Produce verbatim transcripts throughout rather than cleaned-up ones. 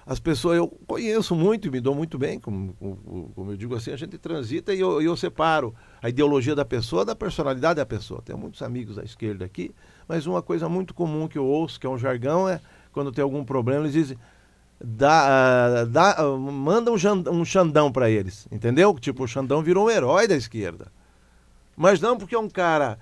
as pessoas, eu conheço muito e me dou muito bem, como, como eu digo assim, a gente transita e eu, eu separo a ideologia da pessoa da personalidade da pessoa. Tenho muitos amigos à esquerda aqui, mas uma coisa muito comum que eu ouço, que é um jargão, é quando tem algum problema, eles dizem, dá, dá, manda um, jandão, um Xandão para eles, entendeu? Tipo, o Xandão virou um herói da esquerda. Mas não porque é um cara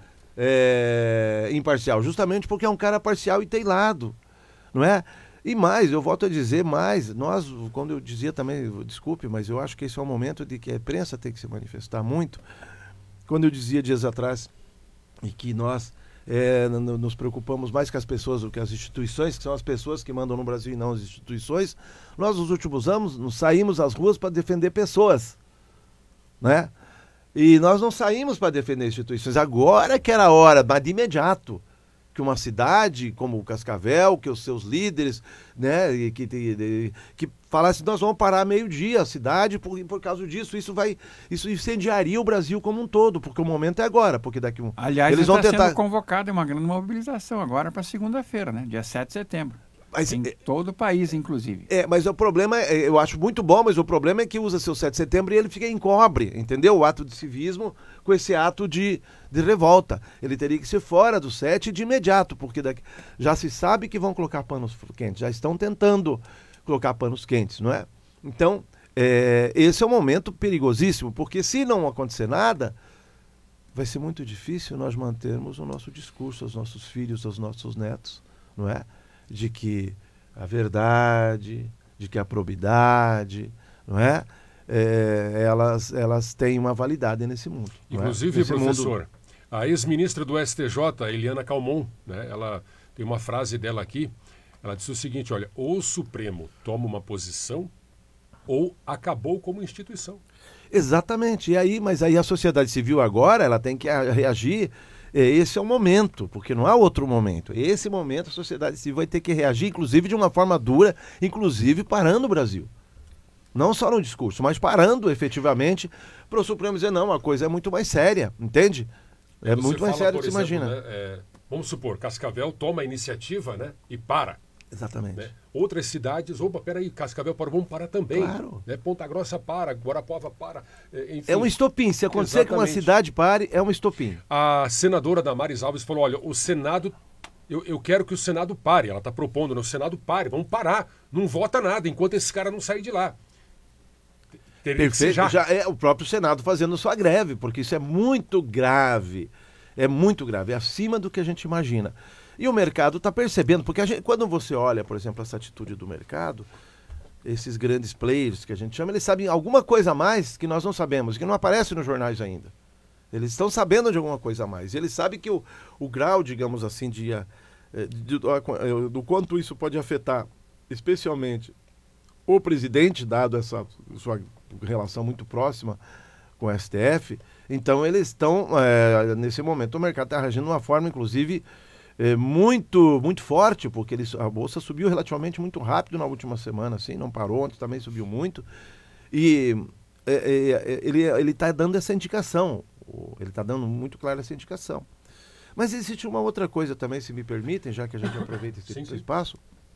é, imparcial, justamente porque é um cara parcial e tem lado, não é? E mais, eu volto a dizer mais, nós, quando eu dizia também, desculpe, mas eu acho que esse é o momento de que a imprensa tem que se manifestar muito. Quando eu dizia dias atrás e que nós é, nos preocupamos mais com as pessoas do que as instituições, que são as pessoas que mandam no Brasil e não as instituições, nós nos últimos anos nos saímos às ruas para defender pessoas, né? E nós não saímos para defender instituições. Agora que era a hora, mas de imediato, que uma cidade como Cascavel, que os seus líderes, né, que, que, que falassem, nós vamos parar meio-dia a cidade por, por causa disso, isso vai, isso incendiaria o Brasil como um todo, porque o momento é agora, porque daqui um... Aliás, eles vão está tentar... sendo convocada uma grande mobilização agora para segunda-feira, né, dia sete de setembro. Mas, em é, todo o país, inclusive. É, mas o problema, é, eu acho muito bom, mas o problema é que usa seu sete de setembro e ele fica encobre, entendeu? O ato de civismo com esse ato de, de revolta. Ele teria que ser fora do sete de imediato, porque daqui, já se sabe que vão colocar panos quentes, já estão tentando colocar panos quentes, não é? Então, é, esse é um momento perigosíssimo, porque se não acontecer nada, vai ser muito difícil nós mantermos o nosso discurso aos nossos filhos, aos nossos netos, não é? De que a verdade, de que a probidade, não é? é elas, elas têm uma validade nesse mundo. Inclusive, é? Nesse professor, mundo... a ex-ministra do S T J, Eliana Calmon, né, ela tem uma frase dela aqui, ela disse o seguinte, olha, ou o Supremo toma uma posição ou acabou como instituição. Exatamente, e aí, mas aí a sociedade civil agora, ela tem que reagir. Esse é o momento, porque não há outro momento. Esse momento a sociedade civil vai ter que reagir, inclusive de uma forma dura, inclusive parando o Brasil. Não só no discurso, mas parando efetivamente para o Supremo dizer, não, a coisa é muito mais séria, entende? É Você muito mais fala, sério do que por você exemplo, imagina. Né, é, vamos supor, Cascavel toma a iniciativa, né, e para. Exatamente. Né? Outras cidades, opa, peraí, Cascavel para, vamos parar também. Claro. Né? Ponta Grossa para, Guarapuava para. Enfim. É um estopim. Se acontecer Exatamente. que uma cidade pare, é um estopim. A senadora Damares Alves falou, olha, o Senado, eu, eu quero que o Senado pare. Ela está propondo, né? O Senado pare, vamos parar. Não vota nada enquanto esse cara não sair de lá. Teria que ser Perfeito. já. Já é o próprio Senado fazendo sua greve, porque isso é muito grave. É muito grave, é acima do que a gente imagina. E o mercado está percebendo, porque a gente, quando você olha, por exemplo, essa atitude do mercado, esses grandes players que a gente chama, eles sabem alguma coisa a mais que nós não sabemos, que não aparece nos jornais ainda. Eles estão sabendo de alguma coisa a mais. Eles sabem que o, o grau, digamos assim, de, de, de, de, do quanto isso pode afetar, especialmente o presidente, dado essa sua relação muito próxima com o S T F. Então, eles estão, é, nesse momento, o mercado está reagindo de uma forma, inclusive, É muito, muito forte, porque ele, a bolsa subiu relativamente muito rápido na última semana, assim, não parou, ontem também subiu muito. E é, é, ele está dando essa indicação, ele está dando muito clara essa indicação. Mas existe uma outra coisa também, se me permitem, já que a gente aproveita esse, sim, sim. espaço,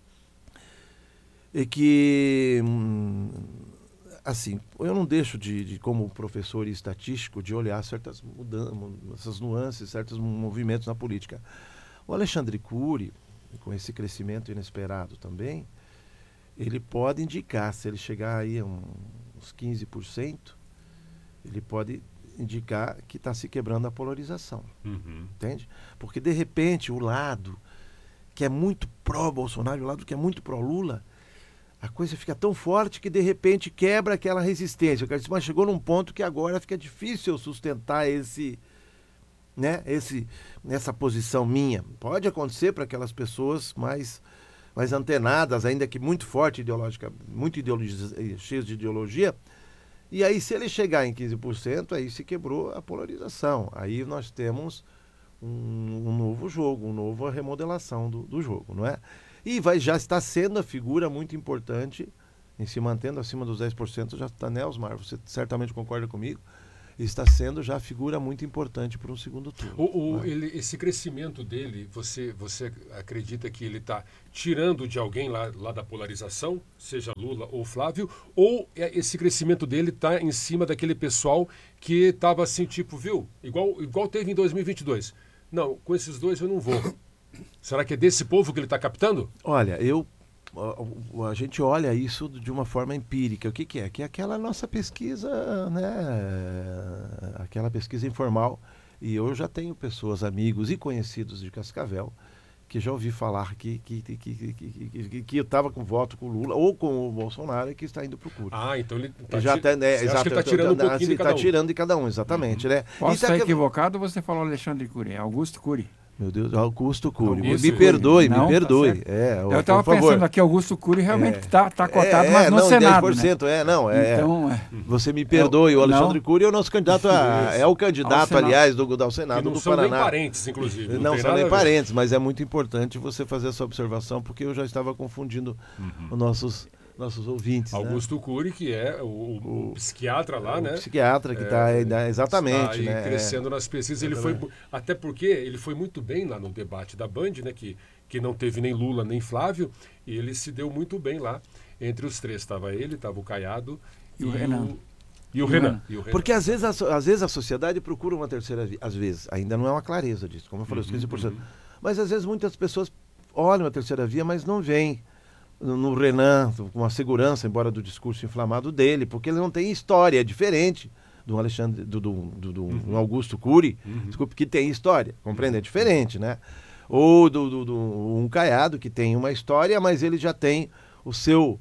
é que, assim, eu não deixo de, de, como professor e estatístico, de olhar certas mudanças, nuances, certos movimentos na política. O Alexandre Cury, com esse crescimento inesperado também, ele pode indicar, se ele chegar aí a uns quinze por cento, ele pode indicar que está se quebrando a polarização. Uhum. Entende? Porque, de repente, o lado que é muito pró-Bolsonaro, o lado que é muito pró-Lula, a coisa fica tão forte que, de repente, quebra aquela resistência. Mas chegou num ponto que agora fica difícil sustentar esse... Né? Esse, nessa posição minha. Pode acontecer para aquelas pessoas mais, mais antenadas, ainda que muito forte ideológica, muito ideologia, cheias de ideologia. E aí, se ele chegar em quinze por cento, aí se quebrou a polarização. Aí nós temos um, um novo jogo, uma nova remodelação do, do jogo, não é? E vai, já está sendo a figura muito importante, em se mantendo acima dos dez por cento, já está Nelsmar, você certamente concorda comigo, está sendo já figura muito importante para um segundo turno. O, o, né? ele, esse crescimento dele, você, você acredita que ele está tirando de alguém lá, lá da polarização, seja Lula ou Flávio, ou é- esse crescimento dele está em cima daquele pessoal que estava assim, tipo, viu, igual, igual teve em dois mil e vinte e dois. Não, com esses dois eu não vou. Será que é desse povo que ele está captando? Olha, eu a, a gente olha isso de uma forma empírica. O que, que é? Que é aquela nossa pesquisa, né? Aquela pesquisa informal. E eu já tenho pessoas, amigos e conhecidos de Cascavel, que já ouvi falar que, que, que, que, que, que, que eu estava com voto com o Lula ou com o Bolsonaro e que está indo para o C U R. Ah, então ele tá já ti- tá, né, você acha exato, que ele está tirando um pouquinho de Está cada um. tirando de cada um, exatamente. Né? Posso E tá estar que- equivocado, você falou Alexandre Cury, é Augusto Cury. Meu Deus, Augusto Cury. Me, Augusto me Cury. perdoe, Não, me tá perdoe. certo. é, Eu estava por favor. pensando aqui, Augusto Cury realmente está tá cotado, é, mas é, no não, Senado, dez por cento, né? é, não, é, Então, é, você me perdoe, o Alexandre não. Cury é o nosso candidato a, é o candidato, Ao Senado. aliás, do, do ao Que Senado não do são nem Paraná. parentes, inclusive. Não tem são nada nem a ver. parentes, mas é muito importante você fazer essa observação, porque eu já estava confundindo os nossos, nossos ouvintes. né? Augusto Cury, que é o, o- o psiquiatra lá, O né? psiquiatra que está É, exatamente, está aí né? crescendo nas pesquisas. Ele foi, até porque ele foi muito bem lá no debate da Band, né? Que, que não teve nem Lula nem Flávio, e ele se deu muito bem lá. Entre os três estava ele, estava o Caiado E o Renan. e o E o Renan. Renan. E o Renan. Porque às vezes, a, so- às vezes a sociedade procura uma terceira via, às vezes, ainda não é uma clareza disso, como eu falei, os quinze por cento. Mas às vezes muitas pessoas olham a terceira via, mas não veem no, no Renan com uma segurança, embora do discurso inflamado dele, porque ele não tem história, é diferente do Alexandre, do, do, do, do um Augusto Cury, desculpe, que tem história, compreende? É diferente, né? Ou do, do, do um Caiado, que tem uma história, mas ele já tem o seu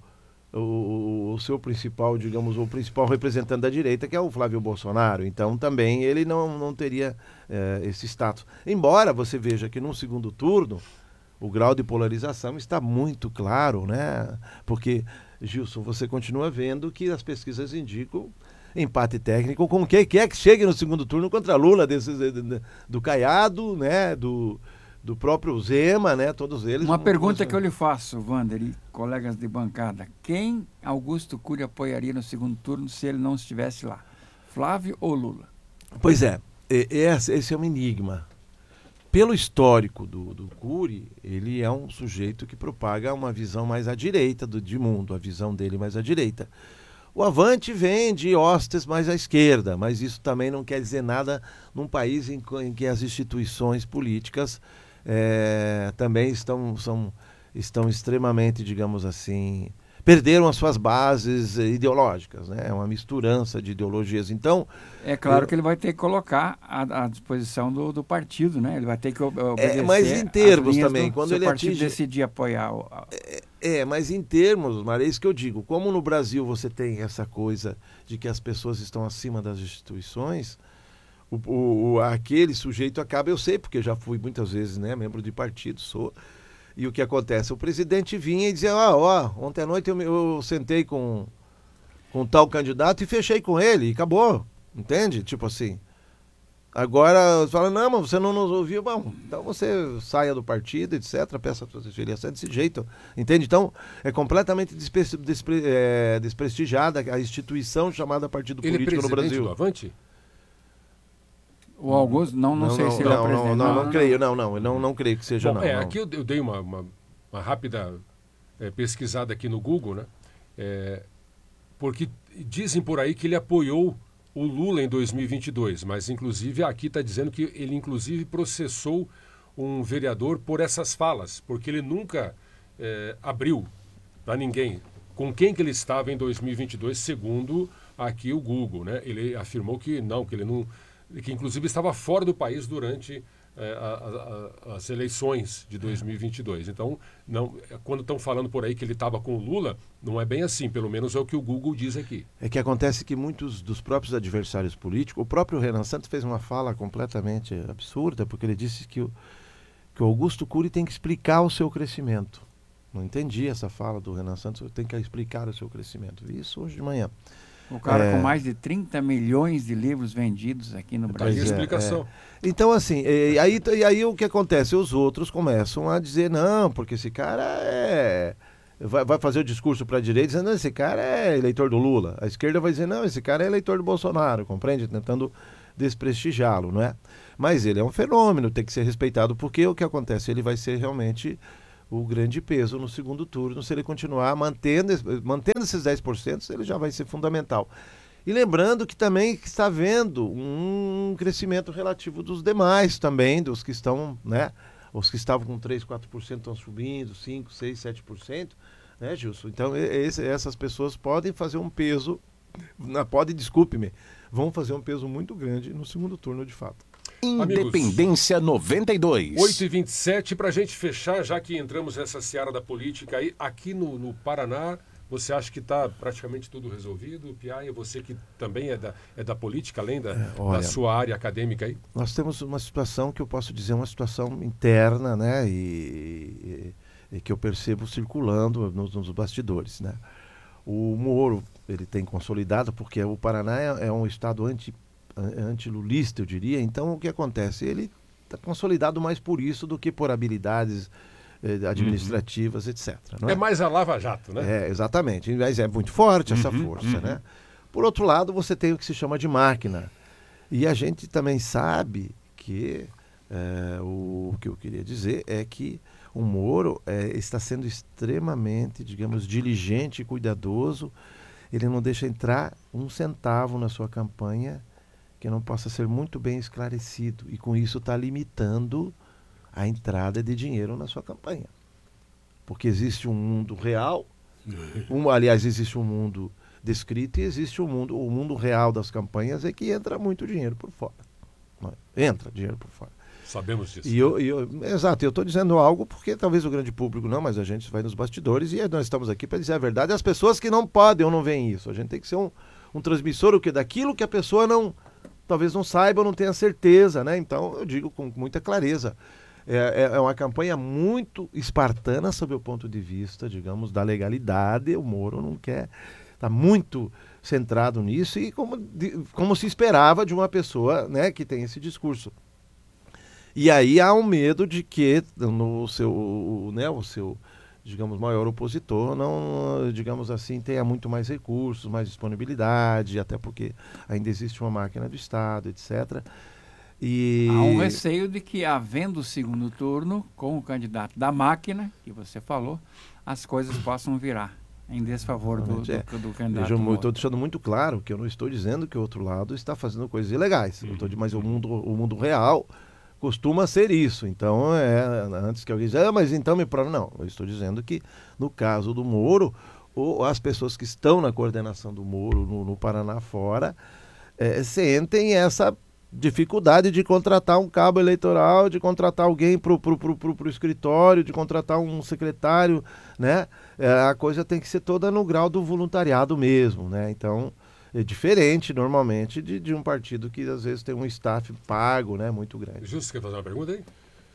o, o seu principal, digamos, o principal representante da direita, que é o Flávio Bolsonaro. Então também ele não, não teria eh, esse status. Embora você veja que num segundo turno o grau de polarização está muito claro, né? Porque, Gilson, você continua vendo que as pesquisas indicam empate técnico com quem quer que chegue no segundo turno contra Lula, desses, do Caiado, né? Do, do próprio Zema, né? Todos eles. Uma vão- pergunta que eu lhe faço, Wander e colegas de bancada. Quem Augusto Cury apoiaria no segundo turno se ele não estivesse lá? Flávio ou Lula? Pois é, e- esse esse é um enigma. Pelo histórico do, do Cury, ele é um sujeito que propaga uma visão mais à direita do, de mundo, a visão dele mais à direita. O Avante vem de hostes mais à esquerda, mas isso também não quer dizer nada num país em, co- em que as instituições políticas eh, também estão, são, estão extremamente, digamos assim, perderam as suas bases eh, ideológicas, né? É uma misturança de ideologias. Então, É claro Eu- que ele vai ter que colocar à, à disposição do, do partido, né? Ele vai ter que ob- obedecer mas em às termos linhas também, do, quando se ele o partido atinge- decidir apoiar o, a- É, mas em termos, Maria, é isso que eu digo. Como no Brasil você tem essa coisa de que as pessoas estão acima das instituições, o, o- o- aquele sujeito acaba, eu sei, porque já fui muitas vezes, né, membro de partido, sou. E o que acontece? O presidente vinha e dizia, ó, ó, ontem à noite eu, me- eu sentei com, com tal candidato e fechei com ele, e acabou. Entende? Tipo assim. Agora, você fala, não, mas você não nos ouviu. Bom, então você saia do partido, etcétera. Peça a sua filiação desse jeito. Entende? Então, é completamente despre, despre, é, desprestigiada a instituição chamada partido Ele é político no presidente Brasil. do Avante? o Augusto. Não, não, sei não, se ele é o não, presidente. não, não, não creio, não, não, eu não, não creio que seja, Bom, não. é, não. aqui eu, eu dei uma, uma, uma rápida é, pesquisada aqui no Google, né? É, porque dizem por aí que ele apoiou o Lula em dois mil e vinte e dois, mas inclusive aqui está dizendo que ele inclusive processou um vereador por essas falas, porque ele nunca é, abriu para ninguém com quem que ele estava em dois mil e vinte e dois, segundo aqui o Google, né? Ele afirmou que não, que ele não, que inclusive estava fora do país durante é, a, a, as eleições de dois mil e vinte e dois. Então, não, quando estão falando por aí que ele estava com o Lula, não é bem assim, pelo menos é o que o Google diz aqui. É que acontece que muitos dos próprios adversários políticos, o próprio Renan Santos fez uma fala completamente absurda, porque ele disse que o, que o Augusto Cury tem que explicar o seu crescimento. Não entendi essa fala do Renan Santos, tem que explicar o seu crescimento. Vi isso hoje de manhã. O cara É. com mais de trinta milhões de livros vendidos aqui no Tá aí a Brasil. Pois é, explicação. Então, assim, e aí, e aí o que acontece? Os outros começam a dizer, não, porque esse cara é, vai, vai fazer o discurso para a direita dizendo, não, esse cara é eleitor do Lula. A esquerda vai dizer, não, esse cara é eleitor do Bolsonaro, compreende? Tentando desprestigiá-lo, não é? Mas ele é um fenômeno, tem que ser respeitado, porque o que acontece? Ele vai ser realmente o grande peso no segundo turno. Se ele continuar mantendo, mantendo esses dez por cento, ele já vai ser fundamental. E lembrando que também está havendo um crescimento relativo dos demais também, dos que estão, né? Os que estavam com três, quatro por cento estão subindo, cinco, seis, sete por cento, né, Gilson? Então, esse, essas pessoas podem fazer um peso, não, podem, desculpe-me, vão fazer um peso muito grande no segundo turno, de fato. Independência noventa e dois. oito e vinte e sete, para a gente fechar, já que entramos nessa seara da política aí, aqui no, no Paraná, você acha que está praticamente tudo resolvido? Piaia, você que também é da, é da política, além da, é, olha, da sua área acadêmica aí? Nós temos uma situação que eu posso dizer, uma situação interna, né, e, e, e que eu percebo circulando nos, nos bastidores, né? O Moro, ele tem consolidado, porque o Paraná é, é um estado anti antilulista, eu diria. Então, o que acontece? Ele está consolidado mais por isso do que por habilidades eh, administrativas, uhum. etcétera. Não é? É mais a Lava Jato, né? É, exatamente. Mas é muito forte essa uhum, força, uhum. né? Por outro lado, você tem o que se chama de máquina. E a gente também sabe que eh, o, o que eu queria dizer é que o Moro eh, está sendo extremamente, digamos, diligente e cuidadoso. Ele não deixa entrar um centavo na sua campanha que não possa ser muito bem esclarecido, e com isso está limitando a entrada de dinheiro na sua campanha. Porque existe um mundo real, um, aliás, existe um mundo descrito e existe um mundo, o mundo real das campanhas é que entra muito dinheiro por fora. Entra dinheiro por fora. Sabemos disso. E eu, e eu, exato, eu estou dizendo algo porque talvez o grande público não, mas a gente vai nos bastidores e nós estamos aqui para dizer a verdade. As pessoas que não podem ou não veem isso, a gente tem que ser um, um transmissor o quê? Daquilo que a pessoa não... talvez não saiba ou não tenha certeza, né? Então, eu digo com muita clareza. É, é uma campanha muito espartana sob o ponto de vista, digamos, da legalidade. O Moro não quer... Está muito centrado nisso e como, de, como se esperava de uma pessoa, né, que tem esse discurso. E aí há um medo de que no seu, né, o seu, digamos, maior opositor não, digamos assim, tenha muito mais recursos, mais disponibilidade, até porque ainda existe uma máquina do Estado, etcétera. E... há um receio de que, havendo o segundo turno, com o candidato da máquina, que você falou, as coisas possam virar em desfavor do, do, é. do, do candidato. Eu estou deixando muito claro que eu não estou dizendo que o outro lado está fazendo coisas ilegais. Uhum. Eu tô, mas o mundo, o mundo real costuma ser isso. Então, é, antes que alguém diga, ah, mas então me prova. Não, eu estou dizendo que, no caso do Moro, ou as pessoas que estão na coordenação do Moro no, no Paraná fora, é, sentem essa dificuldade de contratar um cabo eleitoral, de contratar alguém para o pro, pro, pro, pro escritório, de contratar um secretário, né? É, a coisa tem que ser toda no grau do voluntariado mesmo, né? Então, é diferente normalmente de, de um partido que às vezes tem um staff pago, né, muito grande. Justo, quer fazer uma pergunta aí?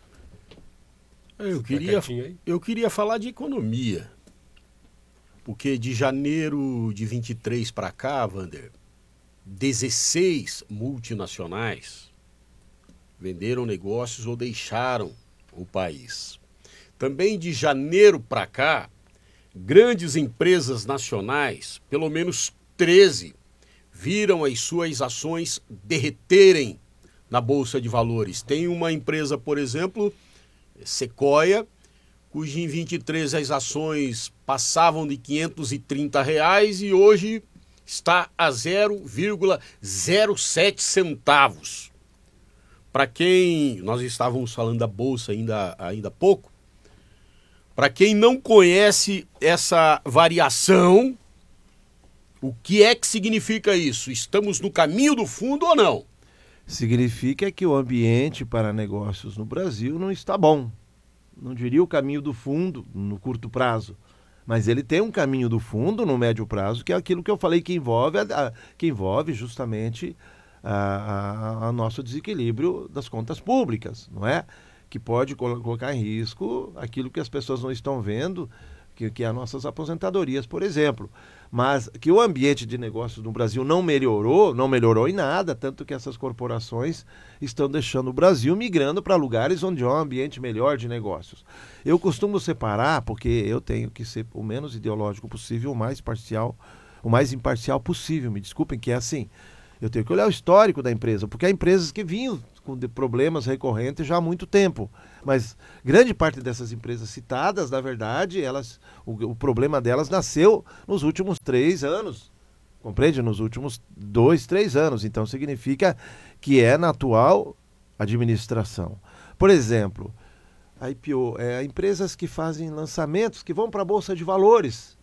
Eu queria, eu queria falar de economia. Porque de janeiro de vinte e três para cá, Wander, dezesseis multinacionais venderam negócios ou deixaram o país. Também de janeiro para cá, grandes empresas nacionais, pelo menos treze, viram as suas ações derreterem na Bolsa de Valores. Tem uma empresa, por exemplo, Sequoia, cuja em vinte e três as ações passavam de quinhentos e trinta reais e hoje está a zero vírgula zero sete centavos. Para quem, nós estávamos falando da Bolsa ainda, ainda há pouco, para quem não conhece essa variação, o que é que significa isso? Estamos no caminho do fundo ou não? Significa que o ambiente para negócios no Brasil não está bom. Não diria o caminho do fundo no curto prazo, mas ele tem um caminho do fundo no médio prazo, que é aquilo que eu falei que envolve, a, que envolve justamente a, a, a nosso desequilíbrio das contas públicas, não é? Que pode colocar em risco aquilo que as pessoas não estão vendo, que, que é as nossas aposentadorias, por exemplo. Mas que o ambiente de negócios no Brasil não melhorou, não melhorou em nada, tanto que essas corporações estão deixando o Brasil migrando para lugares onde há um ambiente melhor de negócios. Eu costumo separar, porque eu tenho que ser o menos ideológico possível, o mais parcial, o mais imparcial possível, me desculpem, que é assim, eu tenho que olhar o histórico da empresa, porque há empresas que vinham com problemas recorrentes já há muito tempo, mas grande parte dessas empresas citadas, na verdade, elas, o, o problema delas nasceu nos últimos três anos, compreende? Nos últimos dois, três anos, então significa que é na atual administração. Por exemplo, I P O, é, empresas que fazem lançamentos, que vão para a Bolsa de Valores,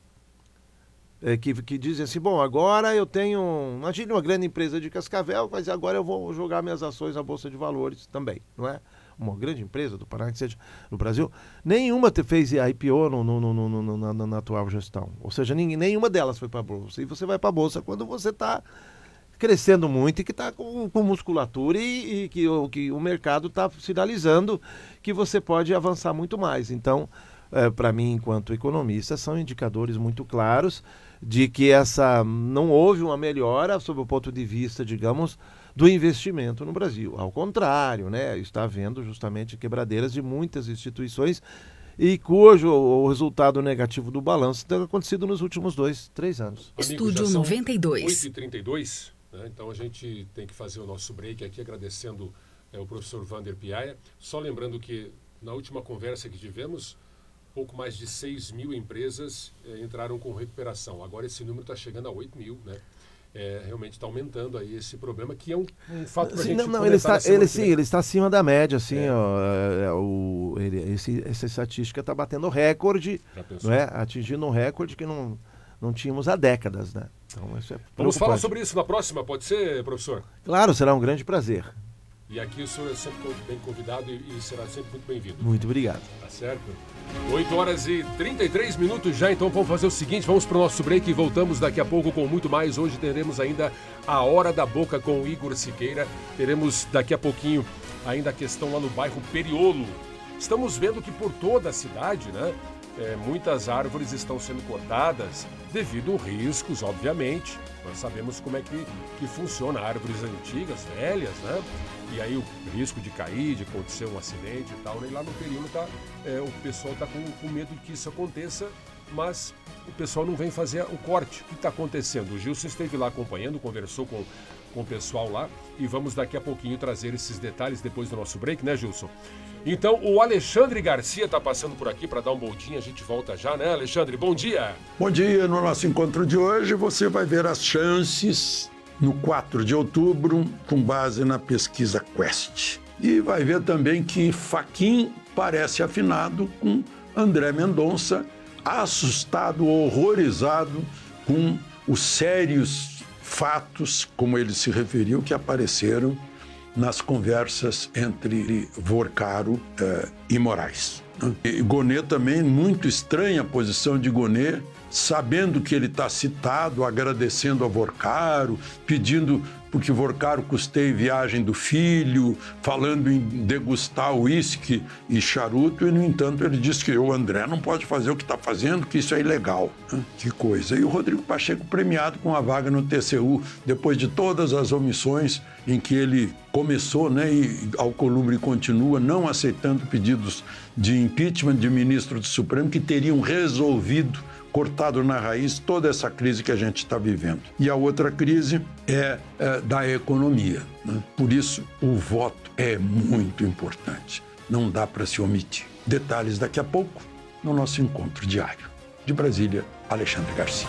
É, que, que dizem assim, bom, agora eu tenho, imagine uma grande empresa de Cascavel, mas agora eu vou jogar minhas ações na Bolsa de Valores também, não é? Uma grande empresa do Paraná, que seja no Brasil, nenhuma te fez I P O no, no, no, no, no, na, na atual gestão, ou seja, ninguém, nenhuma delas foi para a Bolsa, e você vai para a Bolsa quando você está crescendo muito e que está com, com musculatura e, e que, o, que o mercado está sinalizando que você pode avançar muito mais. Então, é, para mim, enquanto economista, são indicadores muito claros de que essa não houve uma melhora sob o ponto de vista, digamos, do investimento no Brasil. Ao contrário, né, está havendo justamente quebradeiras de muitas instituições e cujo o resultado negativo do balanço tem acontecido nos últimos dois, três anos. Estúdio noventa e dois. oito e trinta e dois, né? Então a gente tem que fazer o nosso break aqui, agradecendo é, o professor Wander Piaia. Só lembrando que na última conversa que tivemos, pouco mais de seis mil empresas eh, entraram com recuperação. Agora esse número está chegando a oito mil, né? É, realmente está aumentando aí esse problema, que é um, um fato para a gente não, não, ele está, ele, sim, ele está acima da média, assim, é. ó, é, o, ele, esse, essa estatística está batendo recorde, não é? Atingindo um recorde que não, não tínhamos há décadas, né? Então, isso é Vamos falar sobre isso na próxima, pode ser, professor? Claro, será um grande prazer. E aqui o senhor é sempre bem convidado e, e será sempre muito bem-vindo. Muito obrigado. Tá certo? oito horas e trinta e três minutos já, então vamos fazer o seguinte, vamos para o nosso break e voltamos daqui a pouco com muito mais. Hoje teremos ainda a Hora da Boca com o Igor Siqueira. Teremos daqui a pouquinho ainda a questão lá no bairro Periolo. Estamos vendo que por toda a cidade, né, é, muitas árvores estão sendo cortadas devido a riscos, obviamente. Nós sabemos como é que, que funciona árvores antigas, velhas, né? E aí o risco de cair, de acontecer um acidente e tal, né? E lá no período tá, é, o pessoal está com, com medo de que isso aconteça, mas o pessoal não vem fazer o corte. O que está acontecendo? O Gilson esteve lá acompanhando, conversou com, com o pessoal lá e vamos daqui a pouquinho trazer esses detalhes depois do nosso break, né, Gilson? Então, o Alexandre Garcia está passando por aqui para dar um boldinho, a gente volta já, né, Alexandre? Bom dia! Bom dia! No nosso encontro de hoje, você vai ver as chances no quatro de outubro, com base na pesquisa Quest. E vai ver também que Fachin parece afinado com André Mendonça, assustado, horrorizado com os sérios fatos, como ele se referiu, que apareceram nas conversas entre Vorcaro eh, e Moraes. E Gonê também, muito estranha a posição de Gonê, sabendo que ele está citado, agradecendo a Vorcaro, pedindo porque Vorcaro custeie viagem do filho, falando em degustar uísque e charuto, e, no entanto, ele diz que o André não pode fazer o que está fazendo, que isso é ilegal. Que coisa. E o Rodrigo Pacheco premiado com a vaga no T C U, depois de todas as omissões em que ele começou, né, e Alcolumbre continua não aceitando pedidos de impeachment de ministro do Supremo que teriam resolvido, cortado na raiz, toda essa crise que a gente está vivendo. E a outra crise é, é da economia, né? Por isso, o voto é muito importante. Não dá para se omitir. Detalhes daqui a pouco no nosso encontro diário. De Brasília, Alexandre Garcia.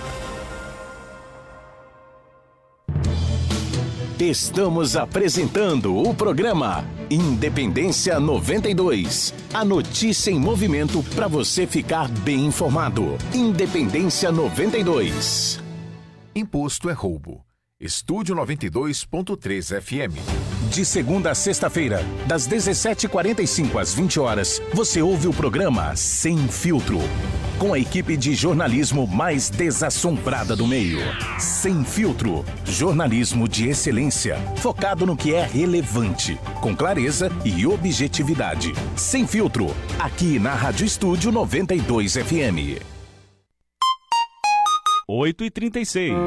Estamos apresentando o programa Independência noventa e dois. A notícia em movimento para você ficar bem informado. Independência noventa e dois. Imposto é roubo. Estúdio noventa e dois ponto três F M. De segunda a sexta-feira, das dezessete e quarenta e cinco às vinte horas, você ouve o programa Sem Filtro, com a equipe de jornalismo mais desassombrada do meio. Sem Filtro, jornalismo de excelência, focado no que é relevante, com clareza e objetividade. Sem Filtro, aqui na Rádio Estúdio noventa e dois F M. oito e trinta e seis.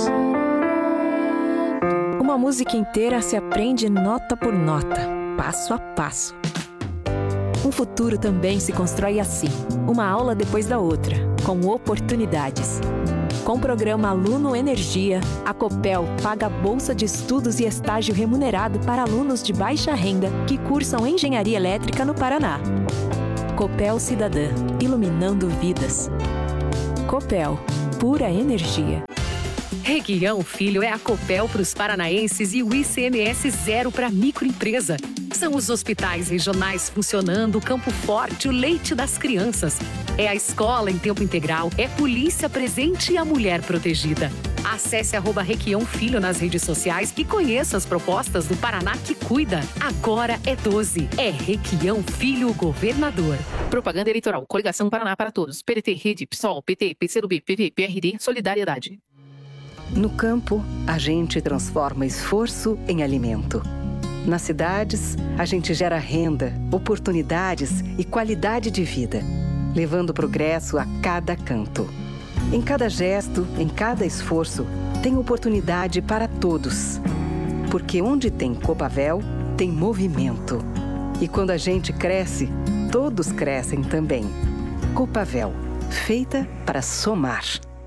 Uma música inteira se aprende nota por nota, passo a passo. Um futuro também se constrói assim, uma aula depois da outra, com oportunidades. Com o programa Aluno Energia, a Copel paga bolsa de estudos e estágio remunerado para alunos de baixa renda que cursam engenharia elétrica no Paraná. Copel Cidadã, iluminando vidas. Copel, pura energia. Requião Filho é a Copel para os paranaenses e o I C M S zero para microempresa. São os hospitais regionais funcionando, o Campo Forte, o leite das crianças. É a escola em tempo integral, é polícia presente e a mulher protegida. Acesse arroba Requião Filho nas redes sociais e conheça as propostas do Paraná que cuida. Agora é doze. É Requião Filho, governador. Propaganda eleitoral. Coligação Paraná para Todos. P D T, Rede, PSOL, P T, P C do B, P V, P R D, Solidariedade. No campo, a gente transforma esforço em alimento. Nas cidades, a gente gera renda, oportunidades e qualidade de vida, levando progresso a cada canto. Em cada gesto, em cada esforço, tem oportunidade para todos. Porque onde tem Copavel, tem movimento. E quando a gente cresce, todos crescem também. Copavel, feita para somar.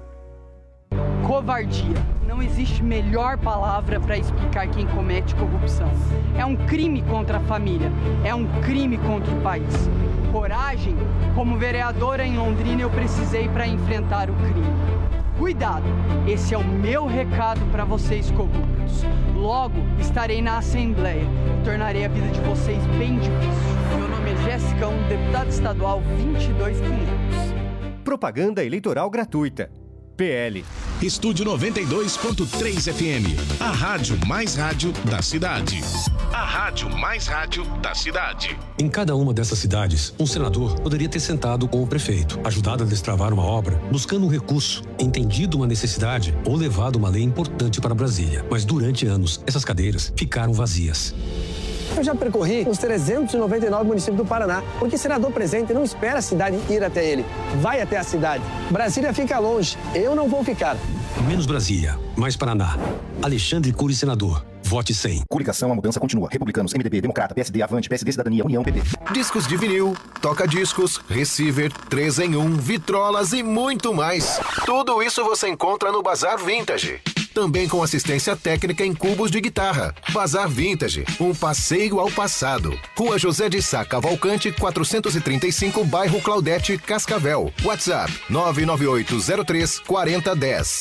Covardia. Não existe melhor palavra para explicar quem comete corrupção. É um crime contra a família, é um crime contra o país. Coragem, como vereadora em Londrina, eu precisei para enfrentar o crime. Cuidado, esse é o meu recado para vocês corruptos. Logo, estarei na Assembleia e tornarei a vida de vocês bem difícil. Meu nome é Jéssica, um deputado estadual vinte e dois quinhentos. Propaganda eleitoral gratuita. P L. Estúdio noventa e dois ponto três F M. A rádio mais rádio da cidade. A rádio mais rádio da cidade. Em cada uma dessas cidades, um senador poderia ter sentado com o prefeito, ajudado a destravar uma obra, buscando um recurso, entendido uma necessidade ou levado uma lei importante para Brasília. Mas durante anos, essas cadeiras ficaram vazias. Eu já percorri os trezentos e noventa e nove municípios do Paraná, porque senador presente não espera a cidade ir até ele, vai até a cidade. Brasília fica longe, eu não vou ficar. Menos Brasília, mais Paraná. Alexandre Cury, senador. Vote cem. Coligação, a mudança continua. Republicanos, M D B, Democrata, P S D, Avante, P S D, Cidadania, União, P T. Discos de vinil, toca-discos, receiver, três em um, vitrolas e muito mais. Tudo isso você encontra no Bazar Vintage. Também com assistência técnica em cubos de guitarra. Bazar Vintage, um passeio ao passado. Rua José de Sá Cavalcante, quatrocentos e trinta e cinco, bairro Claudete, Cascavel. WhatsApp nove nove oito zero três quatro zero um zero.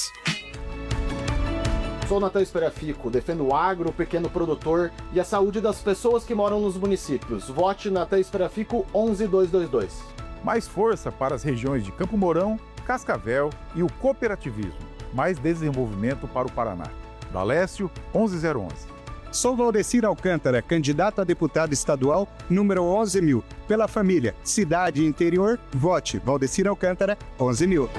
Sou Natan Esperafico, defendo o agro, o pequeno produtor e a saúde das pessoas que moram nos municípios. Vote Natan Esperafico onze dois dois dois. Mais força para as regiões de Campo Mourão, Cascavel e o cooperativismo. Mais desenvolvimento para o Paraná. Dalécio, onze zero onze. Sou Valdecir Alcântara, candidato a deputado estadual, número onze mil. Pela família, cidade e interior, vote Valdecir Alcântara, onze mil.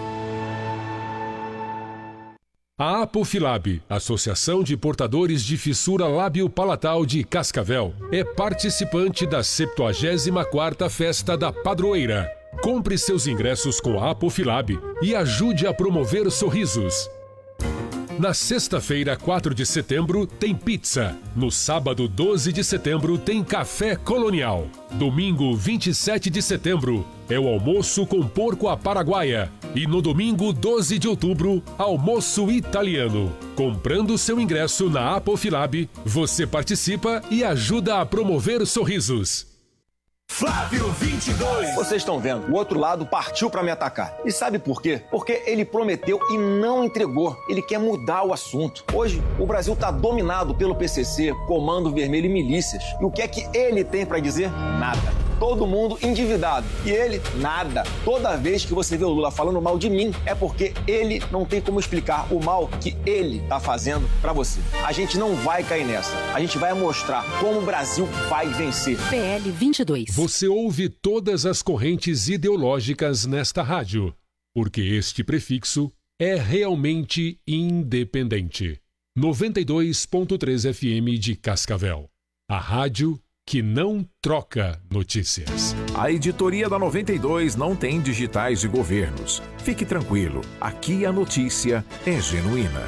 A Apofilab, Associação de Portadores de Fissura Lábio-Palatal de Cascavel, é participante da septuagésima quarta Festa da Padroeira. Compre seus ingressos com a Apofilab e ajude a promover sorrisos. Na sexta-feira, quatro de setembro, tem pizza. No sábado, doze de setembro, tem café colonial. Domingo, vinte e sete de setembro, é o almoço com porco à paraguaia. E no domingo, doze de outubro, almoço italiano. Comprando seu ingresso na Apofilab, você participa e ajuda a promover sorrisos. Flávio vinte e dois. Vocês estão vendo, o outro lado partiu para me atacar. E sabe por quê? Porque ele prometeu e não entregou. Ele quer mudar o assunto. Hoje, o Brasil está dominado pelo P C C, Comando Vermelho e milícias. E o que é que ele tem para dizer? Nada. Todo mundo endividado. E ele, nada. Toda vez que você vê o Lula falando mal de mim, é porque ele não tem como explicar o mal que ele tá fazendo para você. A gente não vai cair nessa. A gente vai mostrar como o Brasil vai vencer. P L vinte e dois. Você ouve todas as correntes ideológicas nesta rádio, porque este prefixo é realmente independente. noventa e dois ponto três F M de Cascavel. A rádio que não troca notícias. A editoria da noventa e dois não tem digitais de governos. Fique tranquilo, aqui a notícia é genuína.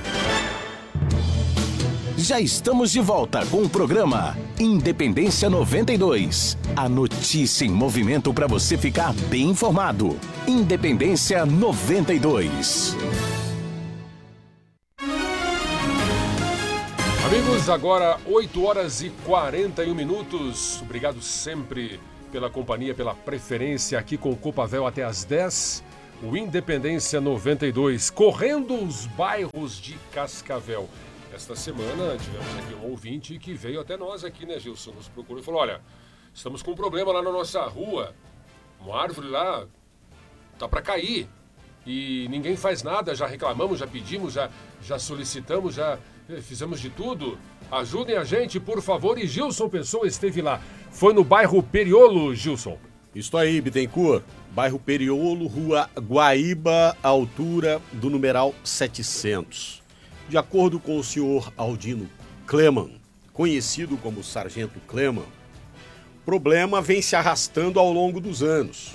Já estamos de volta com o programa Independência noventa e dois. A notícia em movimento para você ficar bem informado. Independência noventa e dois. Amigos, agora oito horas e quarenta e um minutos. Obrigado sempre pela companhia, pela preferência aqui com o Copavel até às dez. O Independência noventa e dois, correndo os bairros de Cascavel. Esta semana tivemos aqui um ouvinte que veio até nós aqui, né, Gilson? Nos procurou e falou, olha, estamos com um problema lá na nossa rua. Uma árvore lá tá para cair. E ninguém faz nada, já reclamamos, já pedimos, já, já solicitamos, já fizemos de tudo. Ajudem a gente, por favor. E Gilson Pessoa esteve lá. Foi no bairro Periolo, Gilson. Isso aí, Bittencourt. Bairro Periolo, rua Guaíba, altura do numeral setecentos. De acordo com o senhor Aldino Kleman, conhecido como Sargento Kleman, o problema vem se arrastando ao longo dos anos.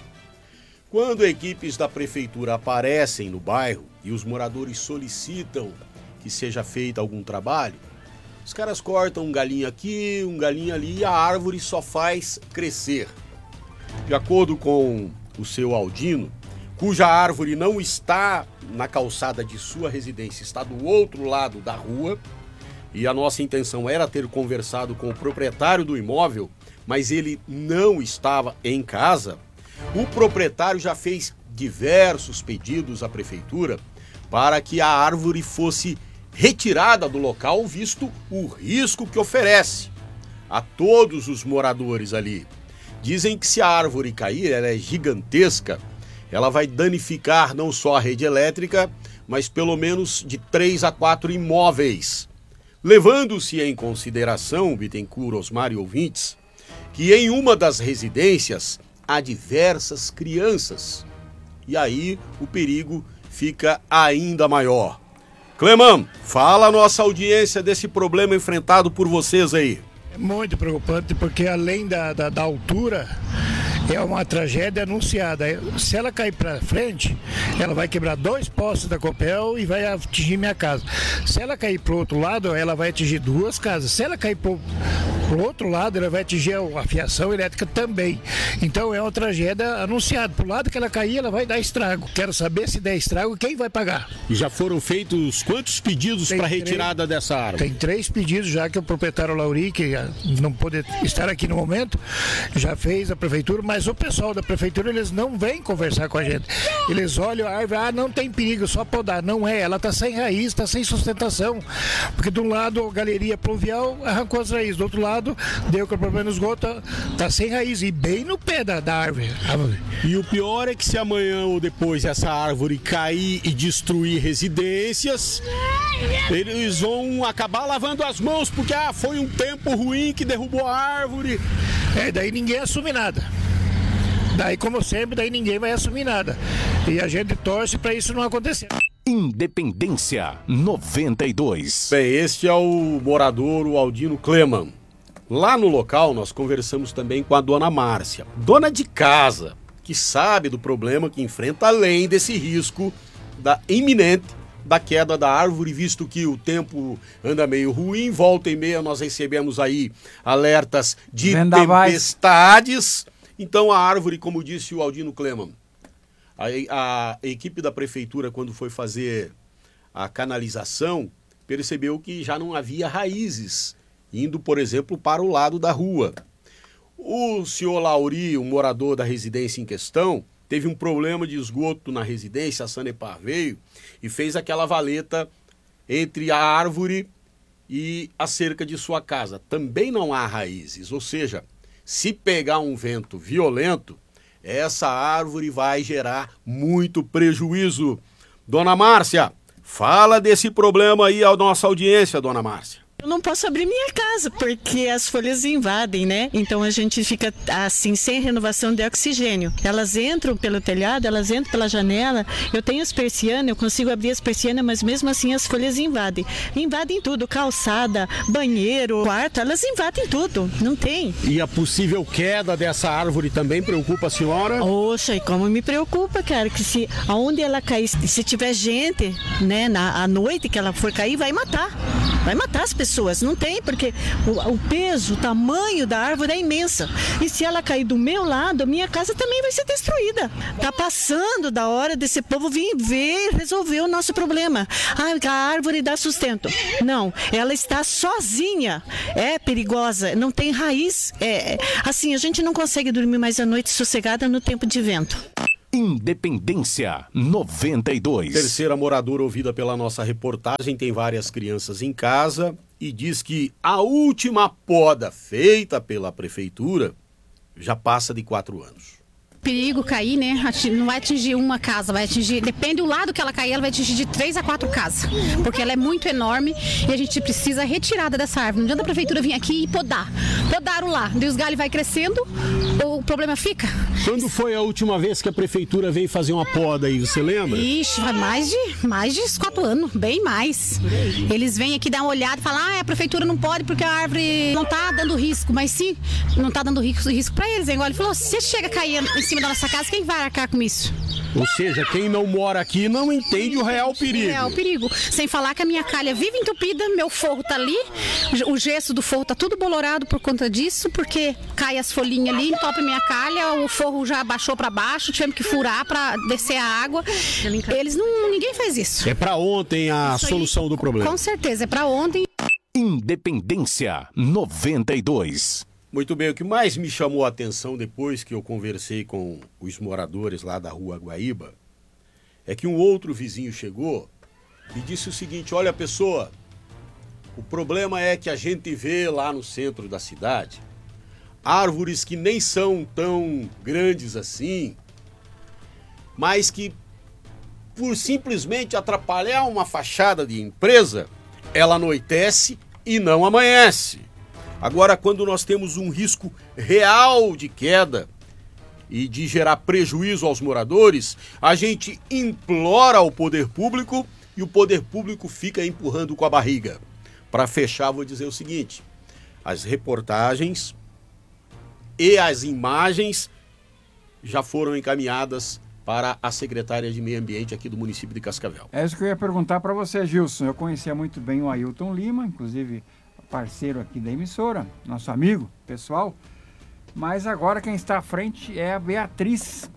Quando equipes da prefeitura aparecem no bairro e os moradores solicitam que seja feito algum trabalho, os caras cortam um galinho aqui, um galinho ali e a árvore só faz crescer. De acordo com o seu Aldino, cuja árvore não está na calçada de sua residência, está do outro lado da rua, e a nossa intenção era ter conversado com o proprietário do imóvel, mas ele não estava em casa, o proprietário já fez diversos pedidos à prefeitura para que a árvore fosse retirada do local, visto o risco que oferece a todos os moradores ali. Dizem que se a árvore cair, ela é gigantesca, ela vai danificar não só a rede elétrica, mas pelo menos de três a quatro imóveis. Levando-se em consideração, Bittencourt, Osmar e ouvintes, que em uma das residências há diversas crianças. E aí o perigo fica ainda maior. Cleman, fala a nossa audiência desse problema enfrentado por vocês aí. É muito preocupante porque além da, da, da altura, é uma tragédia anunciada. Se ela cair para frente, ela vai quebrar dois postes da Copel e vai atingir minha casa. Se ela cair para o outro lado, ela vai atingir duas casas. Se ela cair para o outro lado, ela vai atingir a fiação elétrica também. Então é uma tragédia anunciada. Para o lado que ela cair, ela vai dar estrago. Quero saber se der estrago, quem vai pagar. E já foram feitos quantos pedidos para retirada três, dessa árvore? Tem três pedidos já que o proprietário Lauri, que não pode estar aqui no momento, já fez a prefeitura, mas Mas o pessoal da prefeitura, eles não vêm conversar com a gente. Eles olham a árvore, ah, não tem perigo, só podar. Não é, ela está sem raiz, está sem sustentação. Porque de um lado a galeria pluvial arrancou as raízes, do outro lado deu com o problema no esgoto, está sem raiz e bem no pé da, da árvore. E o pior é que se amanhã ou depois essa árvore cair e destruir residências, eles vão acabar lavando as mãos, porque ah, foi um tempo ruim que derrubou a árvore. É, daí ninguém assume nada. Daí, como sempre, daí ninguém vai assumir nada. E a gente torce para isso não acontecer. Independência noventa e dois. Bem, este é o morador, o Aldino Kleman. Lá no local, nós conversamos também com a dona Márcia, dona de casa, que sabe do problema que enfrenta, além desse risco da iminente da queda da árvore, visto que o tempo anda meio ruim, volta e meia nós recebemos aí alertas de Vendavais. tempestades. Então a árvore, como disse o Aldino Kleman, a, a equipe da prefeitura, quando foi fazer a canalização, percebeu que já não havia raízes, indo, por exemplo, para o lado da rua. O senhor Lauri, o morador da residência em questão, teve um problema de esgoto na residência, a Sanepar veio e fez aquela valeta entre a árvore e a cerca de sua casa. Também não há raízes, ou seja, se pegar um vento violento, essa árvore vai gerar muito prejuízo. Dona Márcia, fala desse problema aí à nossa audiência, dona Márcia. Eu não posso abrir minha casa porque as folhas invadem, né? Então a gente fica assim, sem renovação de oxigênio. Elas entram pelo telhado, elas entram pela janela. Eu tenho as persianas, eu consigo abrir as persianas, mas mesmo assim as folhas invadem. Invadem tudo, calçada, banheiro, quarto, elas invadem tudo, não tem. E a possível queda dessa árvore também preocupa a senhora? Oxa, e como me preocupa, cara, que se aonde ela cair, se tiver gente, né, na à noite que ela for cair, vai matar. Vai matar as pessoas, não tem, porque o, o peso, o tamanho da árvore é imensa. E se ela cair do meu lado, a minha casa também vai ser destruída. Tá passando da hora desse povo vir ver resolver o nosso problema. Ah, a árvore dá sustento. Não, ela está sozinha. É perigosa, não tem raiz. É, assim, a gente não consegue dormir mais à noite sossegada no tempo de vento. Independência noventa e dois. Terceira moradora ouvida pela nossa reportagem tem várias crianças em casa e diz que a última poda feita pela prefeitura já passa de quatro anos. Perigo cair, né? Não vai atingir uma casa, vai atingir, depende do lado que ela cair, ela vai atingir de três a quatro casas, porque ela é muito enorme e a gente precisa retirada dessa árvore. Não adianta a prefeitura vir aqui e podar. Podaram lá, daí os galhos vai crescendo, o problema fica. Quando foi a última vez que a prefeitura veio fazer uma poda aí, você lembra? Ixi, vai mais de, mais de quatro anos, bem mais. Eles vêm aqui dar uma olhada e falar, ah, a prefeitura não pode porque a árvore não tá dando risco, mas sim, não tá dando risco, risco pra eles. Igual ele falou, se chega a cair em cima da nossa casa, quem vai arcar com isso? Ou seja, quem não mora aqui não entende o real perigo. O real perigo. Sem falar que a minha calha vive entupida, meu forro tá ali, o gesso do forro tá tudo bolorado por conta disso, porque cai as folhinhas ali, entope minha calha, o forro já baixou para baixo, tivemos que furar para descer a água. Eles não, ninguém faz isso. É para ontem a isso solução aí, do problema. Com certeza, é para ontem. Independência noventa e dois. Muito bem, o que mais me chamou a atenção depois que eu conversei com os moradores lá da rua Guaíba é que um outro vizinho chegou e disse o seguinte, olha pessoa, o problema é que a gente vê lá no centro da cidade árvores que nem são tão grandes assim, mas que por simplesmente atrapalhar uma fachada de empresa, ela anoitece e não amanhece. Agora, quando nós temos um risco real de queda e de gerar prejuízo aos moradores, a gente implora ao poder público e o poder público fica empurrando com a barriga. Para fechar, vou dizer o seguinte, as reportagens e as imagens já foram encaminhadas para a secretária de Meio Ambiente aqui do município de Cascavel. É isso que eu ia perguntar para você, Gilson. Eu conhecia muito bem o Ailton Lima, inclusive parceiro aqui da emissora, nosso amigo pessoal, mas agora quem está à frente é a Beatriz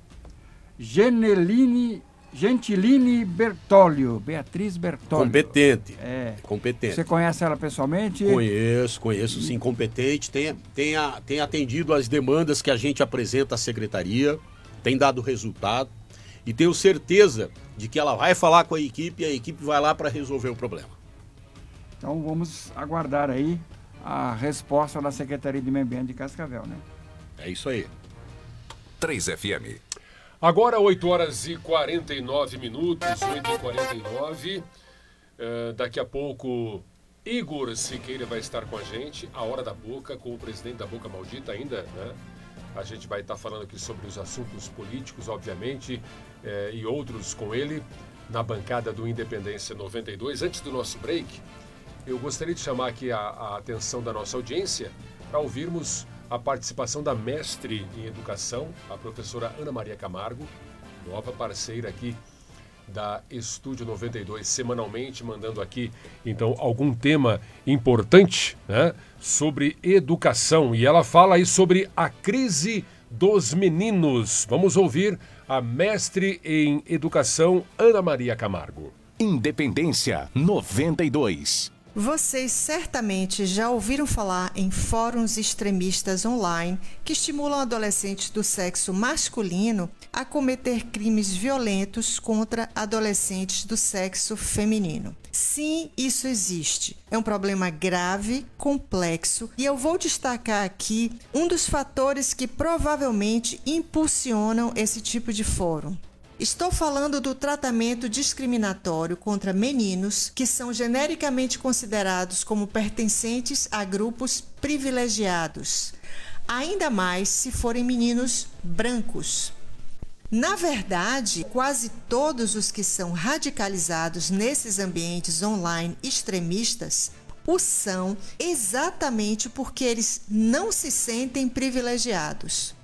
Geneline, Gentilini Bertolio, Beatriz Bertolio. Competente. É. Competente. Você conhece ela pessoalmente? Conheço, conheço sim, competente, tem, tem, a, tem atendido as demandas que a gente apresenta à secretaria, tem dado resultado e tenho certeza de que ela vai falar com a equipe e a equipe vai lá para resolver o problema. Então vamos aguardar aí a resposta da Secretaria de Meio Ambiente de Cascavel, né? É isso aí. três F M. Agora oito horas e quarenta e nove minutos, oito e quarenta e nove. Uh, daqui a pouco Igor Siqueira vai estar com a gente, a Hora da Boca, com o presidente da Boca Maldita ainda, né? A gente vai estar falando aqui sobre os assuntos políticos, obviamente, eh, e outros com ele, na bancada do Independência noventa e dois. Antes do nosso break, eu gostaria de chamar aqui a, a atenção da nossa audiência para ouvirmos a participação da mestre em educação, a professora Ana Maria Camargo, nova parceira aqui da Estúdio noventa e dois, semanalmente, mandando aqui, então, algum tema importante, né, sobre educação. E ela fala aí sobre a crise dos meninos. Vamos ouvir a mestre em educação, Ana Maria Camargo. Independência noventa e dois. Vocês certamente já ouviram falar em fóruns extremistas online que estimulam adolescentes do sexo masculino a cometer crimes violentos contra adolescentes do sexo feminino. Sim, isso existe. É um problema grave, complexo, e eu vou destacar aqui um dos fatores que provavelmente impulsionam esse tipo de fórum. Estou falando do tratamento discriminatório contra meninos que são genericamente considerados como pertencentes a grupos privilegiados, ainda mais se forem meninos brancos. Na verdade, quase todos os que são radicalizados nesses ambientes online extremistas o são exatamente porque eles não se sentem privilegiados.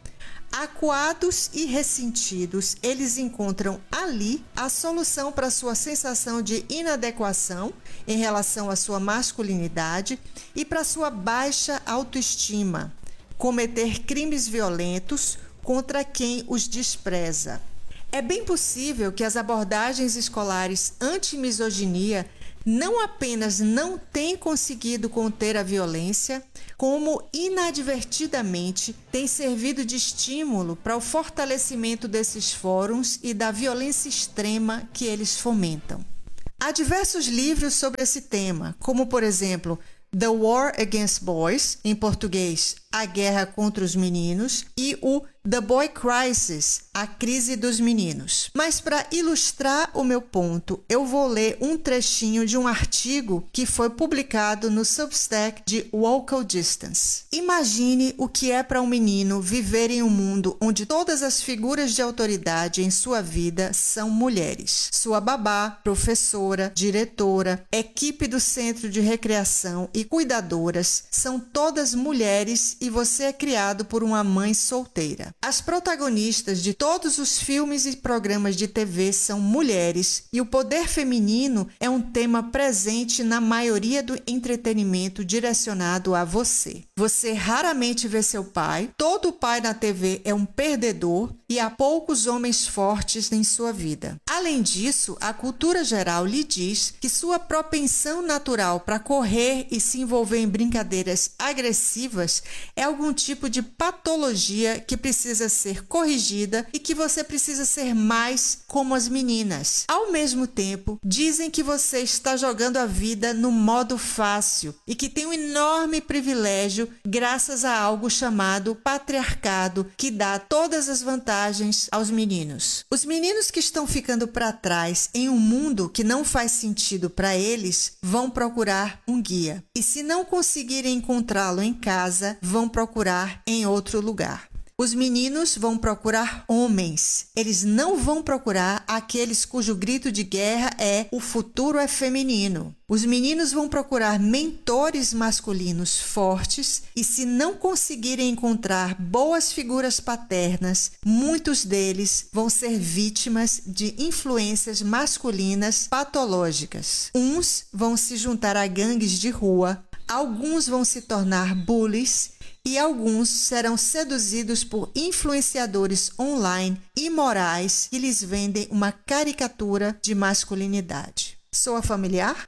Acuados e ressentidos, eles encontram ali a solução para sua sensação de inadequação em relação à sua masculinidade e para sua baixa autoestima, cometer crimes violentos contra quem os despreza. É bem possível que as abordagens escolares anti-misoginia não apenas não têm conseguido conter a violência, como inadvertidamente têm servido de estímulo para o fortalecimento desses fóruns e da violência extrema que eles fomentam. Há diversos livros sobre esse tema, como por exemplo The War Against Boys, em português, A Guerra contra os Meninos, e o The Boy Crisis, A Crise dos Meninos. Mas para ilustrar o meu ponto, eu vou ler um trechinho de um artigo que foi publicado no Substack de Vocal Distance. Imagine o que é para um menino viver em um mundo onde todas as figuras de autoridade em sua vida são mulheres. Sua babá, professora, diretora, equipe do centro de recreação e cuidadoras são todas mulheres e você é criado por uma mãe solteira. As protagonistas de todos os filmes e programas de T V são mulheres e o poder feminino é um tema presente na maioria do entretenimento direcionado a você. Você raramente vê seu pai, todo pai na T V é um perdedor e há poucos homens fortes em sua vida. Além disso, a cultura geral lhe diz que sua propensão natural para correr e se envolver em brincadeiras agressivas é algum tipo de patologia que precisa ser corrigida e que você precisa ser mais como as meninas. Ao mesmo tempo, dizem que você está jogando a vida no modo fácil e que tem um enorme privilégio graças a algo chamado patriarcado que dá todas as vantagens aos meninos. Os meninos que estão ficando para trás em um mundo que não faz sentido para eles vão procurar um guia. E se não conseguirem encontrá-lo em casa, vão procurar em outro lugar. Os meninos vão procurar homens. Eles não vão procurar aqueles cujo grito de guerra é "o futuro é feminino". Os meninos vão procurar mentores masculinos fortes e, se não conseguirem encontrar boas figuras paternas, muitos deles vão ser vítimas de influências masculinas patológicas. Uns vão se juntar a gangues de rua, alguns vão se tornar bullies e alguns serão seduzidos por influenciadores online imorais que lhes vendem uma caricatura de masculinidade. Soa familiar?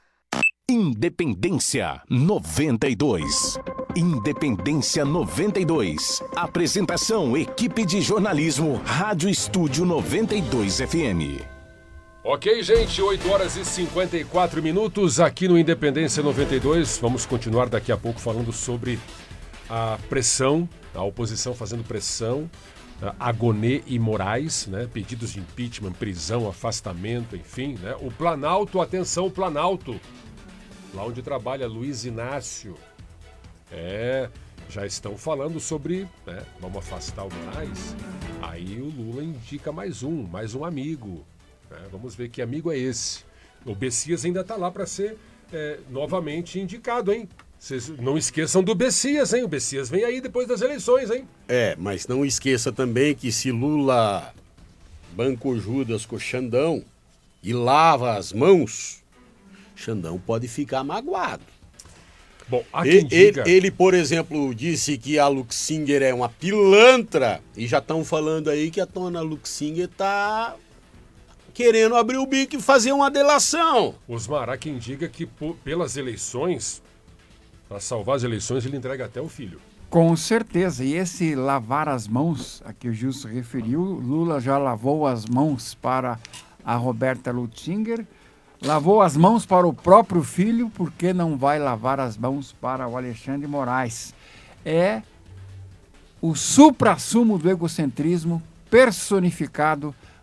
Independência noventa e dois. Independência noventa e dois. Apresentação: equipe de jornalismo, Rádio Estúdio noventa e dois F M. Ok, gente, oito horas e cinquenta e quatro minutos aqui no Independência noventa e dois. Vamos continuar daqui a pouco falando sobre a pressão, a oposição fazendo pressão, Agonet e Moraes, né? Pedidos de impeachment, prisão, afastamento, enfim, né? O Planalto, atenção, Planalto, lá onde trabalha Luiz Inácio, é, já estão falando sobre, né? Vamos afastar o Moraes, aí o Lula indica mais um, mais um amigo, né? Vamos ver que amigo é esse. O Bessias ainda está lá para ser é, novamente indicado, hein? Vocês não esqueçam do Bessias, hein? O Bessias vem aí depois das eleições, hein? É, mas não esqueça também que se Lula banca o Judas com o Xandão e lava as mãos, Xandão pode ficar magoado. Bom, há ele, quem diga... ele, ele, por exemplo, disse que a Luxinger é uma pilantra e já estão falando aí que a dona Luxinger tá querendo abrir o bico e fazer uma delação. Osmar, há quem diga que por, pelas eleições... Para salvar as eleições, ele entrega até o filho. Com certeza. E esse lavar as mãos, a que o Gilson referiu, Lula já lavou as mãos para a Roberta Lutzinger, lavou as mãos para o próprio filho, porque não vai lavar as mãos para o Alexandre Moraes. É o suprassumo do egocentrismo personificado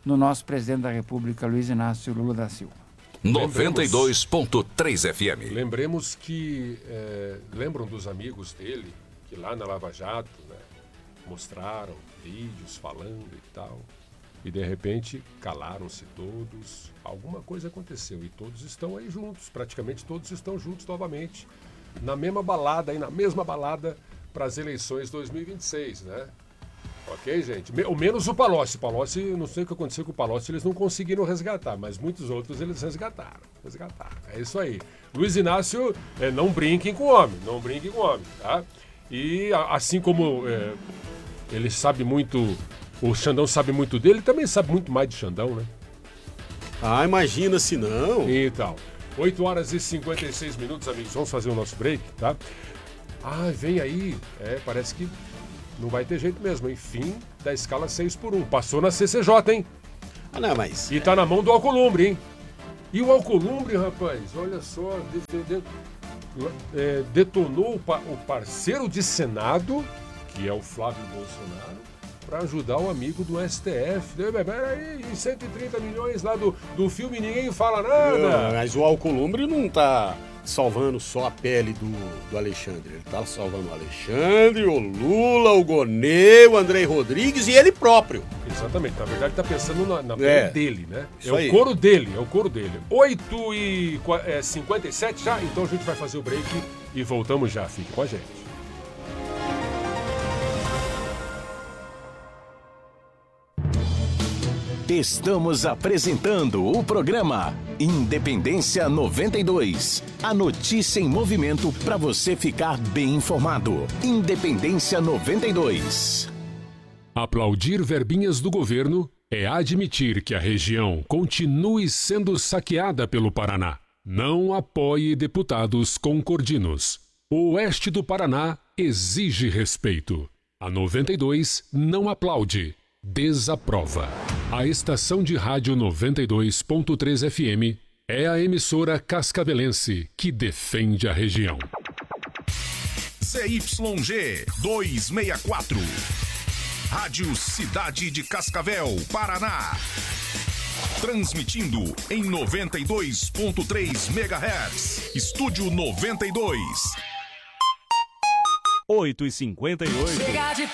no nosso presidente da República, Luiz Inácio Lula da Silva. noventa e dois ponto três F M. Lembremos que, é, lembram dos amigos dele, que lá na Lava Jato, né, mostraram vídeos falando e tal, e de repente calaram-se todos, alguma coisa aconteceu e todos estão aí juntos, praticamente todos estão juntos novamente, na mesma balada, aí na mesma balada para as eleições dois mil e vinte e seis, né? Ok, gente? Ou menos o Palocci. Palocci, não sei o que aconteceu com o Palocci, eles não conseguiram resgatar, mas muitos outros eles resgataram. Resgataram. É isso aí. Luiz Inácio, é, não brinquem com o homem, não brinquem com o homem, tá? E assim como é, ele sabe muito, o Xandão sabe muito dele, ele também sabe muito mais de Xandão, né? Ah, imagina se não. Então, oito horas e cinquenta e seis minutos, amigos, vamos fazer o nosso break, tá? Ah, vem aí, é, parece que não vai ter jeito mesmo, hein? Fim da escala seis por um. Passou na C C J, hein? Ah, não, mas... E tá na mão do Alcolumbre, hein? E o Alcolumbre, rapaz, olha só, defendendo... É, detonou o, pa o parceiro de Senado, que é o Flávio Bolsonaro, para ajudar o amigo do S T F. Peraí, cento e trinta milhões lá do, do filme, ninguém fala nada. Não, mas o Alcolumbre não tá salvando só a pele do, do Alexandre. Ele tá salvando o Alexandre, o Lula, o Gonê, o Andrei Rodrigues e ele próprio. Exatamente. Na verdade, tá pensando na, na pele é. dele, né? É Isso o aí. couro dele, é o couro dele. oito e cinquenta e sete já, então a gente vai fazer o break e voltamos já. Fique com a gente. Estamos apresentando o programa Independência noventa e dois. A notícia em movimento para você ficar bem informado. Independência noventa e dois. Aplaudir verbinhas do governo é admitir que a região continue sendo saqueada pelo Paraná. Não apoie deputados concordinos. O oeste do Paraná exige respeito. A noventa e dois não aplaude, desaprova. A estação de rádio noventa e dois ponto três F M é a emissora cascavelense que defende a região. C Y G duzentos e sessenta e quatro. Rádio Cidade de Cascavel, Paraná. Transmitindo em noventa e dois ponto três megahertz. Estúdio noventa e dois. oito e cinquenta e oito. Chega de